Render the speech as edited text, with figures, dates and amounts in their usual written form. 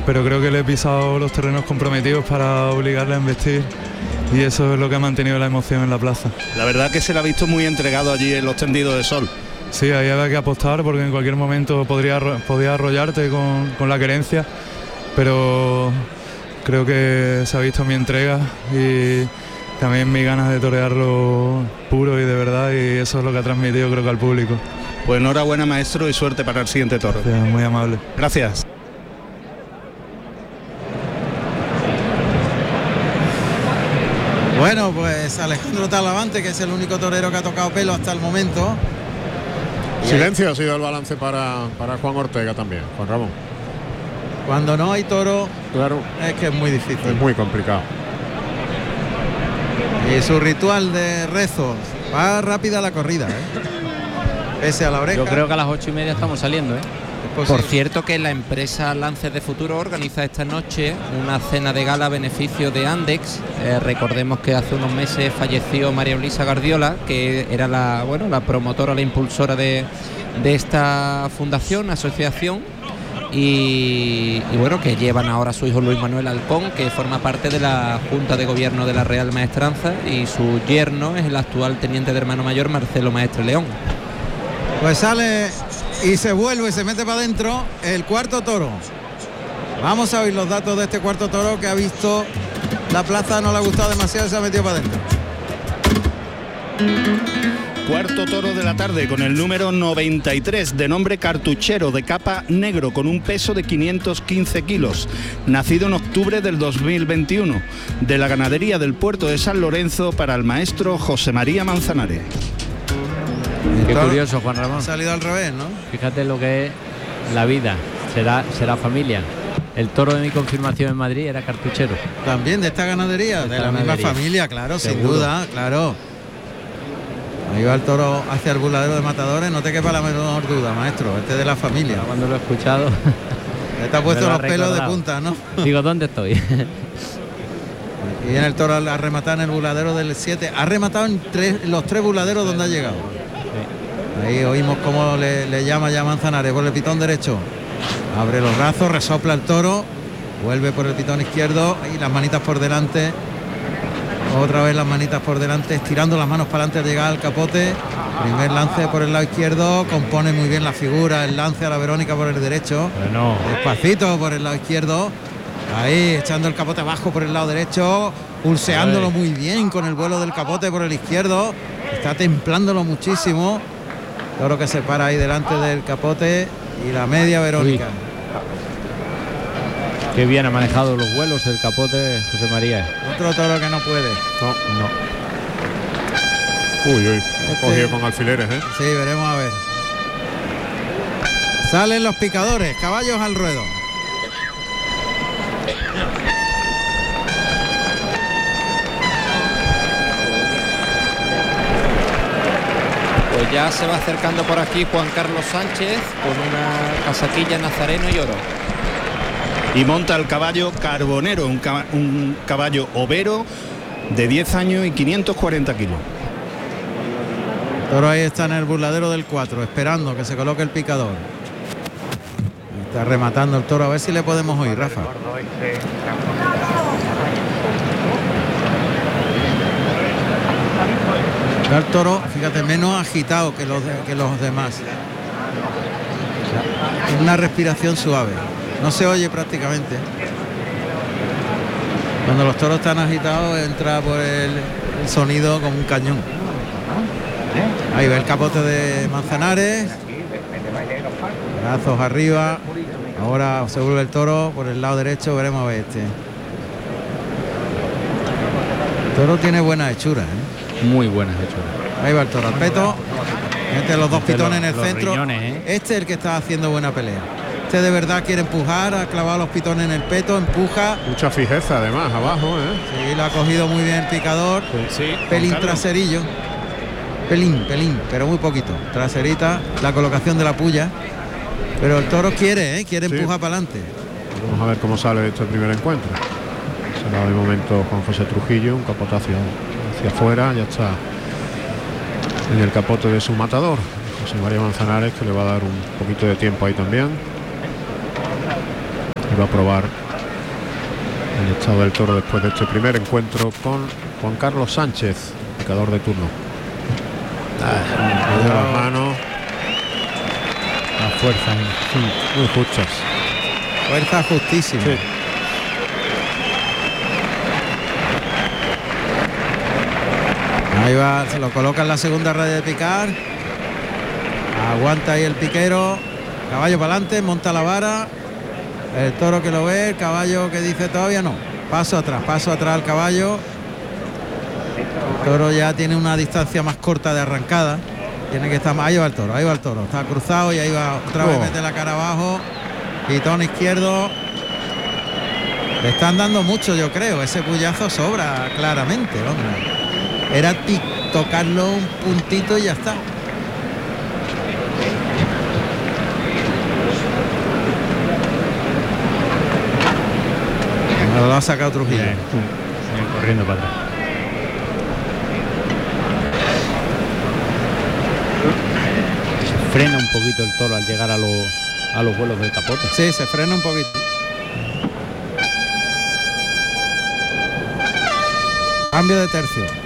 pero creo que le he pisado los terrenos comprometidos para obligarle a embestir, y eso es lo que ha mantenido la emoción en la plaza. La verdad que se le ha visto muy entregado allí en los tendidos de sol. Sí, ahí había que apostar porque en cualquier momento podía arrollarte con la querencia, pero creo que se ha visto mi entrega y también mis ganas de torearlo puro y de verdad, y eso es lo que ha transmitido creo que al público. Pues enhorabuena, maestro, y suerte para el siguiente toro. Sí, muy amable. Gracias. Bueno, pues Alejandro Talavante, que es el único torero que ha tocado pelo hasta el momento. Silencio ha sido el balance para Juan Ortega también, Juan Ramón. Cuando no hay toro, claro, es que es muy difícil. Es muy complicado. Y su ritual de rezos, va rápida la corrida, pese a la oreja. Yo creo que a las 8:30 estamos saliendo, Por cierto, que la empresa Lances de Futuro organiza esta noche una cena de gala a beneficio de Andex. Recordemos que hace unos meses falleció María Luisa Guardiola, que era la promotora, la impulsora de esta fundación, asociación, y bueno, que llevan ahora a su hijo Luis Manuel Halcón, que forma parte de la Junta de Gobierno de la Real Maestranza, y su yerno es el actual teniente de hermano mayor Marcelo Maestre León. Pues sale y se vuelve, se mete para adentro el cuarto toro. Vamos a oír los datos de este cuarto toro, que ha visto la plaza, no le ha gustado demasiado y se ha metido para adentro. Cuarto toro de la tarde con el número 93, de nombre Cartuchero, de capa negro, con un peso de 515 kilos, nacido en octubre del 2021, de la ganadería del puerto de San Lorenzo, para el maestro José María Manzanares. Qué curioso, Juan Ramón. Ha salido al revés, ¿no? Fíjate lo que es la vida, será familia. El toro de mi confirmación en Madrid era Cartuchero. También de esta ganadería, de la misma familia, claro, sin duda, claro. Ahí va el toro hacia el buladero de Matadores, no te quepa la menor duda, maestro, este es de la familia. Cuando lo he escuchado... Te ha puesto los pelos de punta, ¿no? Digo, ¿dónde estoy? Y viene el toro a rematar en el buladero del 7. Ha rematado en los tres buladeros donde ha llegado. Sí. Ahí oímos cómo le llama ya Manzanares por el pitón derecho. Abre los brazos, resopla el toro, vuelve por el pitón izquierdo y las manitas por delante. Otra vez las manitas por delante, estirando las manos para adelante al llegar al capote. Primer lance por el lado izquierdo, compone muy bien la figura, el lance a la Verónica por el derecho. Bueno. Despacito por el lado izquierdo. Ahí, echando el capote abajo por el lado derecho, pulseándolo muy bien con el vuelo del capote por el izquierdo. Está templándolo muchísimo. Toro que se para ahí delante del capote y la media Verónica. Uy. Qué bien ha manejado los vuelos el capote José María. Otro toro que no puede. No. Uy, cogido con alfileres, Sí, veremos a ver. Salen los picadores, caballos al ruedo. Pues ya se va acercando por aquí Juan Carlos Sánchez con una casaquilla nazareno y oro. Y monta el caballo Carbonero, un caballo overo de 10 años y 540 kilos. El toro ahí está en el burladero del 4, esperando que se coloque el picador. Está rematando el toro, a ver si le podemos oír, Rafa. El toro, fíjate, menos agitado que los demás. Una respiración suave. No se oye prácticamente. Cuando los toros están agitados entra por el sonido como un cañón. Ahí ve el capote de Manzanares. Brazos arriba. Ahora se vuelve el toro por el lado derecho. Veremos a ver este. El toro tiene buena hechura, Muy buenas hechuras. Ahí va el toro al peto. Mete los dos pitones en el centro. Riñones, Este es el que está haciendo buena pelea. Este de verdad quiere empujar, ha clavado los pitones en el peto, empuja. Mucha fijeza además abajo, Sí, lo ha cogido muy bien el picador. Sí, Pelín traserillo. Pelín, pero muy poquito. Traserita, la colocación de la puya. Pero el toro quiere empujar para adelante. Vamos a ver cómo sale este primer encuentro. Se da de momento Juan José Trujillo, un capotazo hacia afuera, ya está en el capote de su matador, José María Manzanares, que le va a dar un poquito de tiempo ahí también. iba a probar el estado del toro después de este primer encuentro con Juan Carlos Sánchez, picador de turno. De las manos, La fuerza, muy justas. Fuerza justísima. Sí. Ahí va, se lo coloca en la segunda raya de picar. Aguanta ahí el piquero. Caballo para adelante, monta la vara. El toro que lo ve, el caballo que dice todavía no. Paso atrás el caballo. El toro ya tiene una distancia más corta de arrancada. Tiene que estar más. Ahí va el toro. Está cruzado y ahí va otra vez, mete la cara abajo. Pitón izquierdo. Le están dando mucho, yo creo. Ese puyazo sobra claramente, hombre. Era tocarlo un puntito y ya está. Lo ha sacado Trujillo. Bien, corriendo para atrás. Se frena un poquito el toro al llegar a los vuelos del capote. Sí, se frena un poquito. Cambio de tercio.